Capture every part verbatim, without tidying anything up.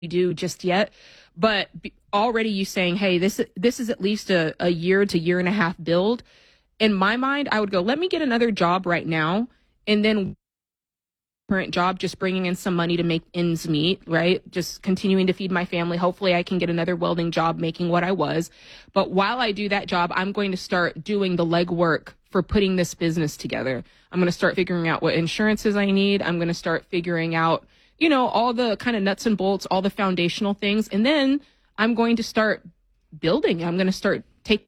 do just yet, but b- already you saying, hey, this this is at least a, a year to year and a half build. In my mind, I would go, let me get another job right now, and then current job, just bringing in some money to make ends meet, right? Just continuing to feed my family. Hopefully I can get another welding job making what I was. But while I do that job, I'm going to start doing the legwork for putting this business together. I'm going to start figuring out what insurances I need. I'm going to start figuring out, you know, all the kind of nuts and bolts, all the foundational things. And then I'm going to start building. I'm going to start taking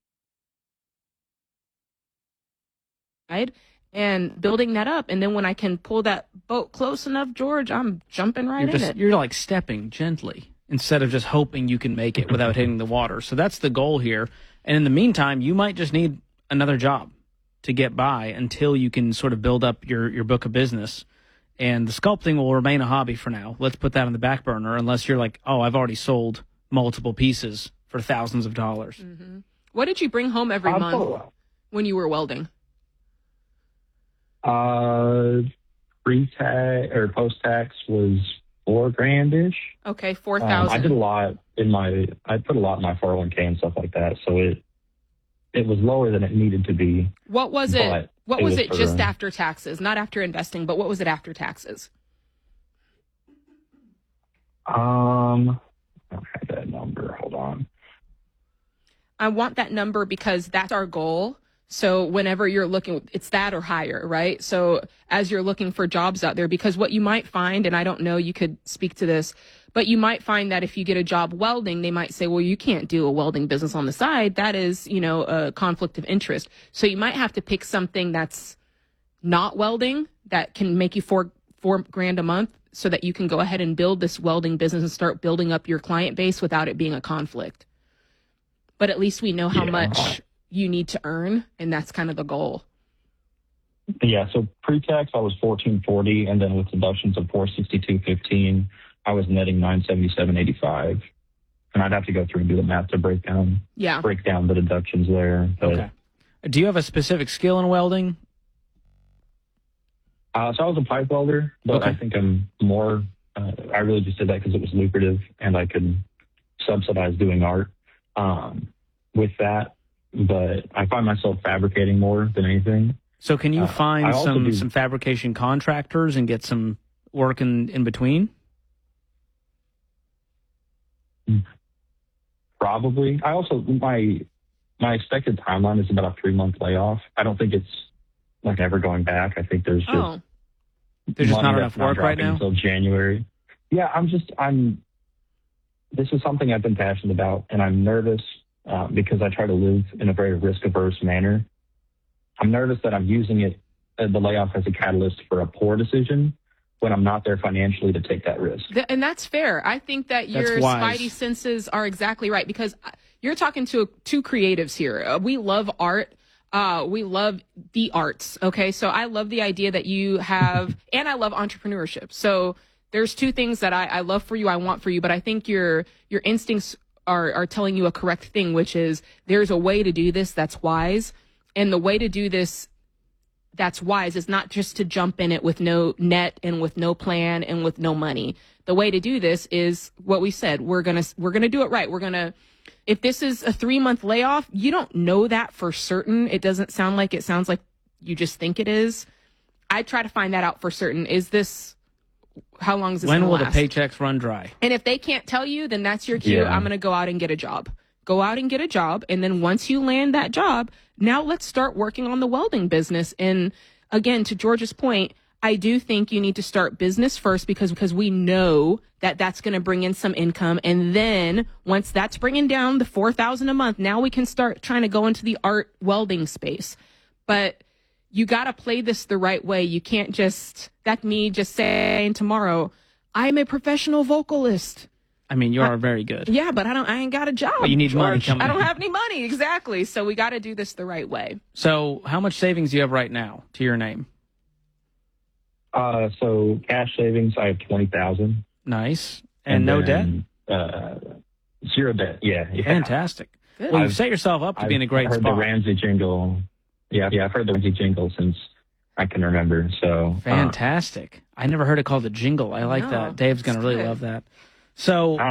and building that up. And then when I can pull that boat close enough, George, I'm jumping right you're in just, it. You're like stepping gently instead of just hoping you can make it without hitting the water. So that's the goal here. And in the meantime, you might just need another job to get by until you can sort of build up your, your book of business. And the sculpting will remain a hobby for now. Let's put that on the back burner unless you're like, oh, I've already sold multiple pieces for thousands of dollars. Mm-hmm. What did you bring home every I'll month when you were welding? Uh, pre-tax or post-tax was four grand-ish. Okay, four Um, thousand. I did a lot in my, I put a lot in my four oh one k and stuff like that. So it, it was lower than it needed to be. What was it? but What was was it for- just after taxes? Not after investing, but what was it after taxes? Um, I don't have that number. Hold on. I want that number because that's our goal. So whenever you're looking, it's that or higher, right? So as you're looking for jobs out there, because what you might find, and I don't know, you could speak to this, but you might find that if you get a job welding, they might say, well, you can't do a welding business on the side. That is, you know, a conflict of interest. So you might have to pick something that's not welding that can make you four, four grand a month so that you can go ahead and build this welding business and start building up your client base without it being a conflict. But at least we know how Yeah. much you need to earn, and that's kind of the goal. Yeah, so pre-tax I was fourteen forty, and then with deductions of four sixty-two fifteen, I was netting nine seventy-seven eighty-five. And I'd have to go through and do the math to break down Yeah. break down the deductions there. But, Okay. Do you have a specific skill in welding? Uh, so I was a pipe welder, but Okay. I think I'm more. Uh, I really just did that because it was lucrative and I could subsidize doing art um, with that. But I find myself fabricating more than anything. So can you Uh, find I also some, do- some fabrication contractors and get some work in, in between? Probably. I also my my expected timeline is about a three month layoff. I don't think it's like ever going back. I think there's just Oh, There's just money not that's enough work right dropping now? until January. Yeah, I'm just I'm. This is something I've been passionate about, and I'm nervous uh, because I try to live in a very risk averse manner. I'm nervous that I'm using it uh, the layoff as a catalyst for a poor decision when I'm not there financially to take that risk. Th- and that's fair. I think that That's your wise. spidey senses are exactly right because uh, you're talking to two creatives here. Uh, we love art. Uh, we love the arts. Okay. So I love the idea that you have, and I love entrepreneurship. So there's two things that I, I love for you, I want for you, but I think your, your instincts are, are telling you a correct thing, which is there's a way to do this that's wise. And the way to do this that's wise is not just to jump in it with no net and with no plan and with no money. The way to do this is what we said. We're going to, we're going to do it right. We're going to, if this is a three month layoff, you don't know that for certain. It doesn't sound like it sounds like you just think it is. I try to find that out for certain. Is this, how long is this When gonna will last? the paychecks run dry? And if they can't tell you, then that's your cue. Yeah. I'm going to go out and get a job. Go out and get a job. And then once you land that job, now let's start working on the welding business. And again, to George's point, I do think you need to start business first because, because we know that that's going to bring in some income. And then once that's bringing down the four thousand a month, now we can start trying to go into the art welding space. But you got to play this the right way. You can't just, that's me just saying tomorrow, I'm a professional vocalist. I mean, you are very good. Yeah, but I don't. I ain't got a job. But you need money George. coming I don't in. have any money. Exactly. So we got to do this the right way. So how much savings do you have right now to your name? Uh, so cash savings, I have twenty thousand. Nice. And, no debt? Uh, zero debt. Yeah. yeah. Fantastic. Good. Well, you've I've- set yourself up to be in a great I've heard spot. the Ramsey jingle. Yeah, yeah, I've heard the Ramsey jingle since I can remember. So uh, Fantastic. I never heard it called a jingle. I like No, that. Dave's going to it's really good. love that. So